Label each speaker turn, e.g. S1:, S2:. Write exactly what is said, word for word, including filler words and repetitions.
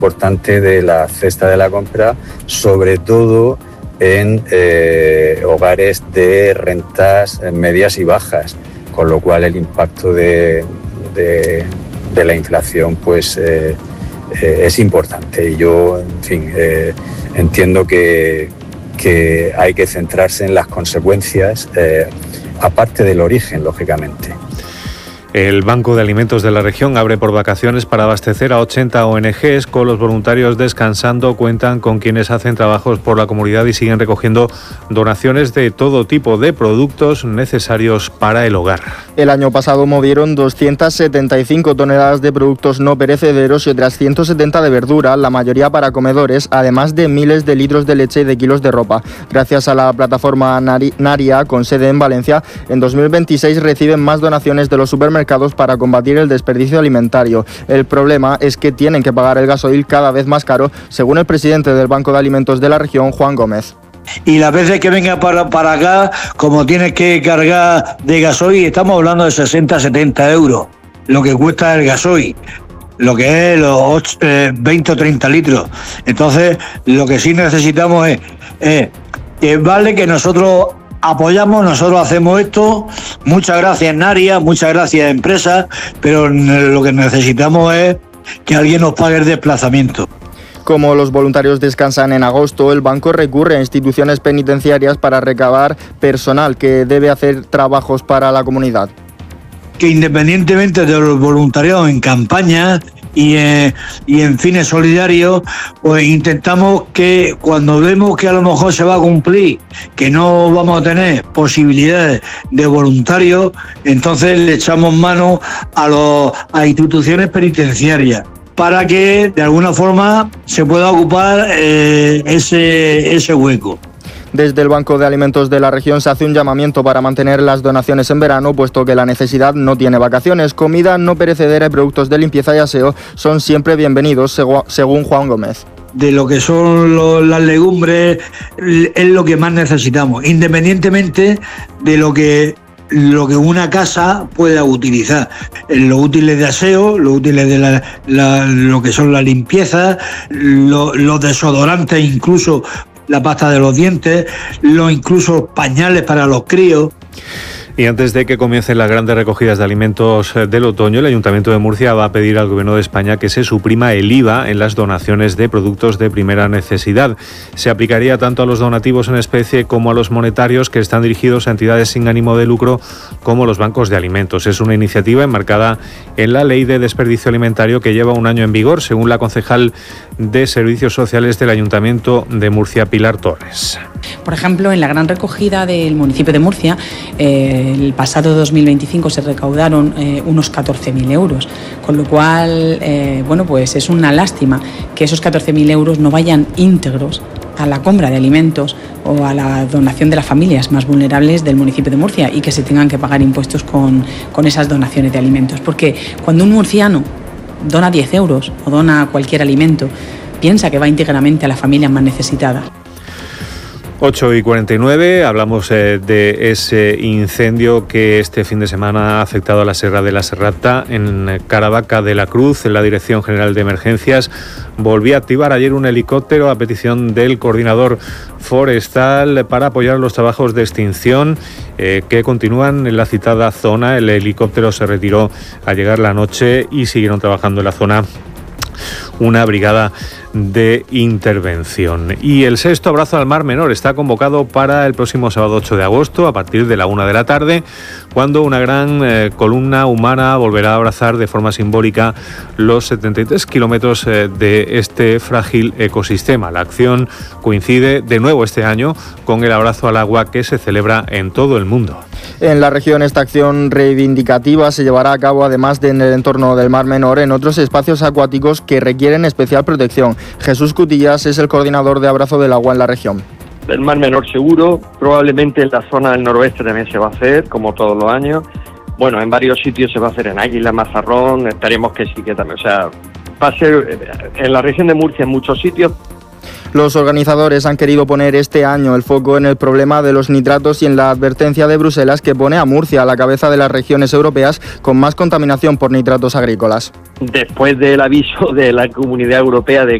S1: importante de la cesta de la compra, sobre todo en eh, hogares de rentas medias y bajas, con lo cual el impacto de, de, de la inflación pues eh, eh, es importante. Y yo, en fin, eh, entiendo que, que hay que centrarse en las consecuencias, eh, aparte del origen, lógicamente.
S2: El Banco de Alimentos de la región abre por vacaciones para abastecer a ochenta O N Ges. Con los voluntarios descansando, cuentan con quienes hacen trabajos por la comunidad y siguen recogiendo donaciones de todo tipo de productos necesarios para el hogar.
S3: El año pasado movieron doscientas setenta y cinco toneladas de productos no perecederos y otras ciento setenta de verdura, la mayoría para comedores, además de miles de litros de leche y de kilos de ropa. Gracias a la plataforma Naria, con sede en Valencia, en dos mil veintiséis reciben más donaciones de los supermercados para combatir el desperdicio alimentario. El problema es que tienen que pagar el gasoil cada vez más caro, según el presidente del Banco de Alimentos de la región, Juan Gómez.
S4: Y las veces que venga para, para acá, como tienes que cargar de gasoil, estamos hablando de sesenta a setenta euros, lo que cuesta el gasoil, lo que es los ocho, eh, veinte o treinta litros. Entonces, lo que sí necesitamos es, es que vale que nosotros apoyamos, nosotros hacemos esto, muchas gracias Naria, muchas gracias empresas, pero lo que necesitamos es que alguien nos pague el desplazamiento.
S3: Como los voluntarios descansan en agosto, el banco recurre a instituciones penitenciarias para recabar personal que debe hacer trabajos para la comunidad.
S4: Que independientemente de los voluntariados en campaña y, eh, y en fines solidarios, pues intentamos que cuando vemos que a lo mejor se va a cumplir, que no vamos a tener posibilidades de voluntarios, entonces le echamos mano a, los, a instituciones penitenciarias para que de alguna forma se pueda ocupar eh, ese, ese hueco.
S3: Desde el Banco de Alimentos de la región se hace un llamamiento para mantener las donaciones en verano, puesto que la necesidad no tiene vacaciones. Comida no perecedera y productos de limpieza y aseo son siempre bienvenidos, según Juan Gómez.
S4: De lo que son los, las legumbres es lo que más necesitamos, independientemente de lo que lo que una casa pueda utilizar. Los útiles de aseo, los útiles de la, la, lo que son la limpieza, lo, los desodorantes, incluso la pasta de los dientes, los incluso pañales para los críos.
S2: Y antes de que comiencen las grandes recogidas de alimentos del otoño, el Ayuntamiento de Murcia va a pedir al Gobierno de España que se suprima el I V A en las donaciones de productos de primera necesidad. Se aplicaría tanto a los donativos en especie como a los monetarios que están dirigidos a entidades sin ánimo de lucro como los bancos de alimentos. Es una iniciativa enmarcada en la Ley de Desperdicio Alimentario que lleva un año en vigor, según la concejal de Servicios Sociales del Ayuntamiento de Murcia, Pilar Torres.
S5: Por ejemplo, en la gran recogida del municipio de Murcia, eh, el pasado dos mil veinticinco se recaudaron eh, unos catorce mil euros, con lo cual, eh, bueno, pues es una lástima que esos catorce mil euros no vayan íntegros a la compra de alimentos o a la donación de las familias más vulnerables del municipio de Murcia y que se tengan que pagar impuestos con, con esas donaciones de alimentos. Porque cuando un murciano dona diez euros o dona cualquier alimento, piensa que va íntegramente a las familias más necesitadas.
S2: ocho y cuarenta y nueve, hablamos eh, de ese incendio que este fin de semana ha afectado a la Serra de la Serrata en Caravaca de la Cruz. En la Dirección General de Emergencias volvió a activar ayer un helicóptero a petición del coordinador forestal para apoyar los trabajos de extinción eh, que continúan en la citada zona. El helicóptero se retiró al llegar la noche y siguieron trabajando en la zona una brigada de intervención. Y el sexto abrazo al Mar Menor está convocado para el próximo sábado ocho de agosto a partir de la una de la tarde, cuando una gran eh, columna humana volverá a abrazar de forma simbólica los setenta y tres kilómetros eh, de este frágil ecosistema. La acción coincide de nuevo este año con el abrazo al agua que se celebra en todo el mundo.
S3: En la región, esta acción reivindicativa se llevará a cabo, además de en el entorno del Mar Menor, en otros espacios acuáticos que requieren especial protección. Jesús Cutillas es el coordinador de Abrazo del Agua en la región.
S6: El Mar Menor seguro, probablemente en la zona del noroeste también se va a hacer, como todos los años. Bueno, en varios sitios se va a hacer, en Águila, Mazarrón, esperemos que sí, que también. O sea, va a ser en la región de Murcia en muchos sitios,
S3: Los organizadores han querido poner este año el foco en el problema de los nitratos y en la advertencia de Bruselas que pone a Murcia a la cabeza de las regiones europeas con más contaminación por nitratos agrícolas.
S6: Después del aviso de la Comunidad Europea de